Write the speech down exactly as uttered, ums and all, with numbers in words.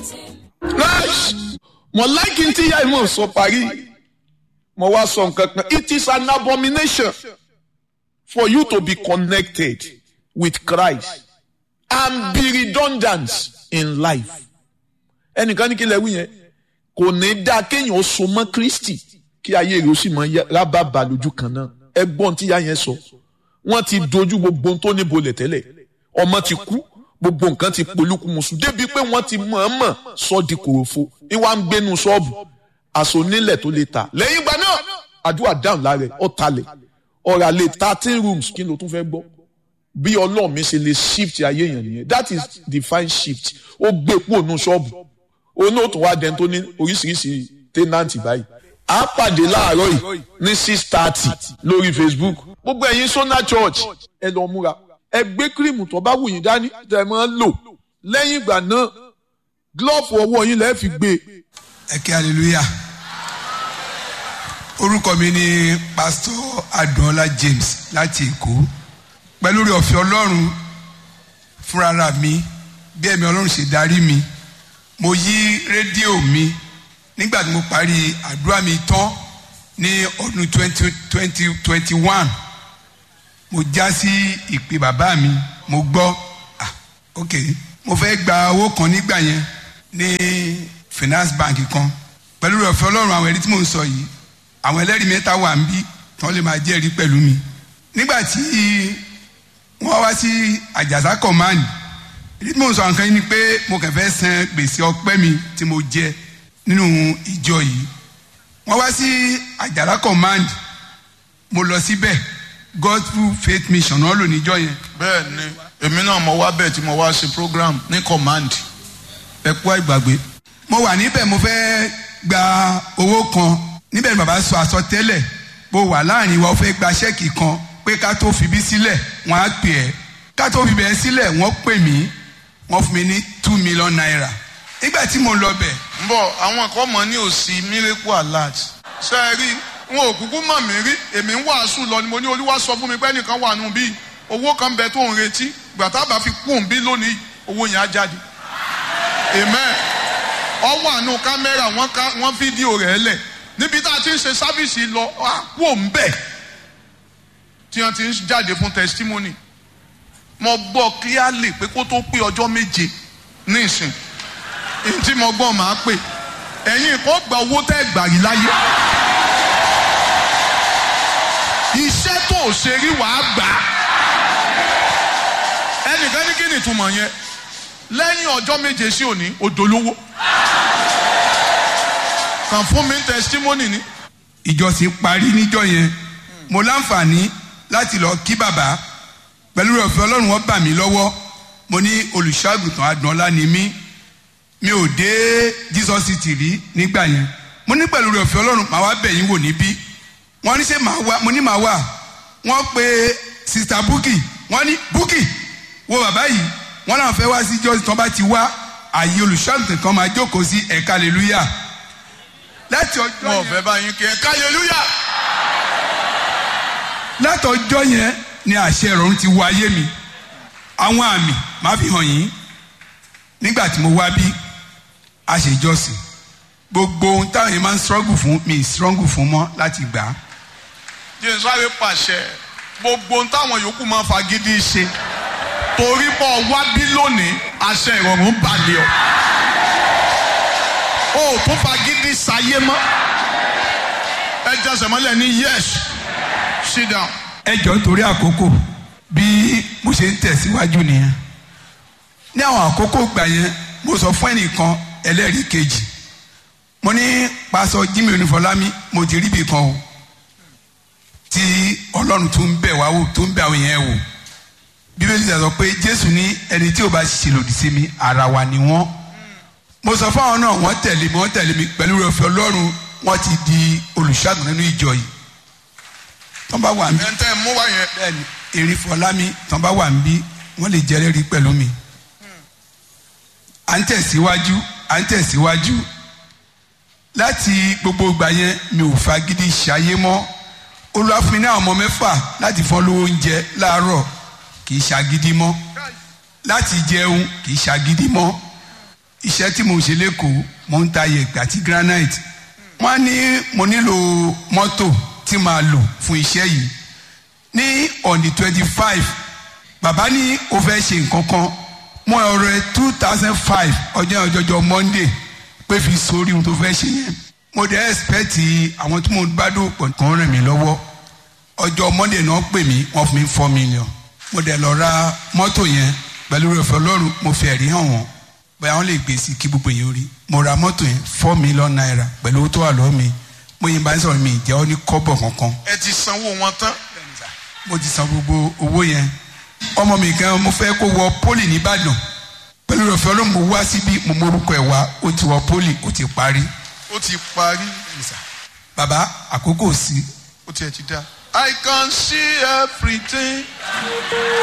mo like n tí ìyá ìmọ̀ sọ parí mo wá sọ nǹkan kan. It is an abomination for you to be connected with Christ and be redundant in life. ẹnìkan ní kí lẹ wí yẹn kò ní dáa kéèyàn so mọ́ Kristi kí ayé rẹ̀ ó sì mọ rábàbà lójú kan náà. ẹgbọ́n tí ìyá yẹn sọ wọ́n ti dojú gbogbo ohun tó ní bolẹ̀ tẹ́lẹ̀, ọmọ ti kú, gbogbo nǹkan ti polúkúmuṣu débi pé wọ́n ti mọ̀ọ́mọ̀ sọ di kòròfo ìwà ń gbénu ṣọ́ọ̀bù aṣọ onílẹ̀ tó lè ta. lẹ́yìn ìgbà náà àdúrà dáhùn lára ẹ̀ ọ̀talẹ̀ ọ̀rà lè thirteen rooms kí ló tún fẹ́ gbọ́. bí ọlọ́run mi ṣe lè shift ayé yẹn nìyẹn, that is divine shift. ó gbé kúrò nù ṣọ́ọ̀bù òun náà tún wá dẹni tó ní oríṣiríṣi tẹ́nàntì báyìí. a pàdé láàárọ̀ yìí ní six thirty lórí Facebook. gbogbo ẹ̀yin Sona Church ẹ lọ múra ẹ gbé kírìmù tó bá wù yín dání tẹ́ ẹ máa ń lò. lẹ́yìn ìgbà náà glove ọwọ́ yín lẹ́ẹ̀ fi gbé. ẹ kí hallelujah. orúkọ mi ni Pastor Adunola James láti Èkó. pẹ̀lú oore ọ̀fẹ́ Ọlọ́run fúnra mi bí ẹ̀mí Ọlọ́run ṣe darí mi mo yí rédíò mi nígbà tí mo parí àdúrà mi tán ní ọdún twenty twenty twenty one mo já sí ìpè bàbá mi mo gbọ́ ah ok mo fẹ́ gba owó kan nígbà yẹn ní finance bank kan. pẹ̀lú oore ọ̀fẹ́ Ọlọ́run àwọn ẹ̀rí tí mò ń sọ yìí àwọn ẹlẹ́rìí mẹ́ta wà ń bí tán lè máa jẹ́rìí pẹ̀lú mi. nígbà tí wọ́n wá sí Àjàsá command èyí tí mò ń sọ nǹkan yìí ni pé mo kàn fẹ́ san gbèsè ọpẹ́ mi tí mo jẹ nínú ìjọ yìí. wọ́n wá sí Àjàsá command mo lọ síbẹ̀ Gospel Faith Mission náà lò níjọ́ yẹn. bẹ́ẹ̀ ni èmi náà mo wá bẹ́ẹ̀ tí mo wá ṣe program ní command ẹ kú àìgbàgbé. mo wà níbẹ̀ mo fẹ́ gba owó kan níbẹ̀ ni bàbá sọ àsọtẹ́lẹ̀ bó wà láàrin wa ó fẹ́ gba ṣẹ́ẹ̀kì kan pé ká tó fi bí sílẹ̀ wọ́n á pè ẹ́ ká tó fi bẹ̀ẹ́ sílẹ̀ wọ́n pè mí wọ́n fún mi ní two million naira. nígbà tí mo lọ bẹ̀. ń bọ̀ àwọn kan mọ̀ ní òsì miracle alert. ṣé ẹ rí wọn ò kúkú mọ̀ mí rí èmi ń wàásù lọ ni mo ní Olúwa sọ fún mi pé ẹnìkan wà nù bí owó kan bẹ tó ń retí gbàtà bá fi kú òun bí lónìí owó yẹn á jáde. amen. ọwọ́ àánú kámẹ́rà wọ́n fídíò rẹ̀ lẹ̀ níbi tá a ti ń ṣe sáfíìsì lọ kú òun bẹ̀ tí wọ́n ti ń jáde fún testimony. mo gbọ́ clearly pé kó tó pé ọjọ́ méje ní ìsìn èyí tí mo gbọ́ máa pè ẹ̀yin kò gba owó tẹ́ gbà rí láyé iṣẹ́ tó ṣe rí wàá gbà ẹnìkan ní kí ni ìtumọ̀ yẹn lẹ́yìn ọjọ́ méje sí òní òdòlówó kàn fún mi testimony ni. ìjọsìn parí níjọ́ yẹn mo láǹfààní láti lọ kí bàbá pẹ̀lú ọ̀fẹ́ Ọlọ́run wọ́n bà mí lọ́wọ́ mo ní olùṣọ́àgùntàn Adùnọlá ni mí mi ò dé Jesus City rí nígbà yẹn mo ní pẹ̀lú ọ̀fẹ́ Ọlọ́run màá wá bẹ̀ yín wò níbí wọ́n ní ṣé màá wá mo ní màá wá wọ́n pe sista Bukky wọ́n ní Bukky wo bàbá yìí wọ́n náà fẹ́ wá sí jọ́sìn tí wọ́n bá ti wá àyè olùṣọ́àgùntàn kan máa jókòó sí ẹ̀ka hallelujah láti ọjọ́ yẹn wọ́n fẹ́ bá yín kí ẹ̀ka hallelujah láti ọjọ́ yẹn ni àṣẹ ìrọ̀rùn ti wọ ayé mi. àwọn àmì máa fi hàn yín nígbà tí mo wá bí a ṣe jọ́sìn gbogbo ohun táwọn yẹn máa ń struggle fún mi struggle fún mọ́ láti gbà á. jẹ́ sáré pàṣẹ gbogbo ohun táwọn yòókù máa fagídí ṣe torí bọ́ wá bí lónìí àṣẹ ìrọ̀rùn balẹ̀ ọ́ o tún fagídí sáyé mọ́ ẹ jẹsẹ̀ mọ́lẹ̀ ní yes sit down. ẹ jọ nítorí àkókò bí mo ṣe ń tẹ̀síwájú nìyẹn ní àwọn àkókò gbà yẹn mo sọ fún ẹnìkan ẹlẹ́rìí kejì mo ní pásọ Jimmy Onífọlámi mo ti rí ibì kan o tí Ọlọ́run tó ń bẹ̀ wá wò tó ń bẹ̀ àwọn yẹn wò Bíbélì sọ pé Jésù ní ẹni tí ò bá ṣe lòdì sí mi ara wa ni wọ́n mo sọ fún àwọn náà wọ́n tẹ̀lé mi wọ́n tẹ̀lé mi pẹ̀lú ọ̀fẹ́ Ọlọ́run wọ́n ti di olùṣọ́àgùntàn nínú ìjọ yìí tọ́n bá wà ń bí ẹ̀ńtẹ́ mú wá yẹn bẹ́ẹ̀ni Erin Fọlámi tọ́n bá wà ń bí wọ́n lè jẹ́rìí pẹ̀lú mi. à ń tẹ̀síwájú à ń tẹ̀síwájú láti gbogbo ìgbà yẹn mi ò fagídí ṣayé mọ́ Olúwa fún mi ní àwọn ọmọ mẹ́fà láti fọ́n lówó oúnjẹ láàárọ̀ kì í ṣagídí mọ́ láti jẹun kì í ṣagídí mọ́ iṣẹ́ tí mo ṣe lẹ́kọ̀ọ́ mo ń ta yẹ̀pẹ̀ àti granite wọ́n ní mo nílò mọ́tò tí màá lò fún iṣẹ́ yìí ní on the twenty five bàbá ní o fẹ́ ṣe nǹkan kan mo ọ̀rẹ́ two thousand five ọjọ́ ọjọ́jọ́ monday pé fi sórí ohun tó fẹ́ ṣe yẹn mo dẹ̀ expect àwọn tí mo bá dò pọ̀ kàn ràn mí lọ́wọ́ ọjọ́ monday náà pè mí wọ́n fún mi four million mo dẹ̀ lọ ra mọ́tò yẹn pẹ̀lú ìrọ̀fẹ́ ọlọ́run mo fi ẹ̀rí hàn wọ́n bóyá wọ́n lè gbé sí kí gbogbo yẹn rí mo ra mọ́tò yẹn four million naira pẹ̀lú owó tó wà lọ́wọ́ mi mo yín bá ń sọ̀rọ̀ mi ìjẹ́ ọ ní kọ́bọ̀ kankan. ẹ ti sanwó wọn tán. mo ti san gbogbo owó yẹn ọmọ mi gan mo fẹ́ kó wọ pólì nìbàdàn pẹ̀lú ìrọ̀fẹ́ ọlọ́run mo wá síbí mo mórúkọ ẹ̀ wá ó ti wọ pólì ó ti parí. ó ti parí. bàbá àkókò sí. ó tiẹ̀ ti dá. I can see everything.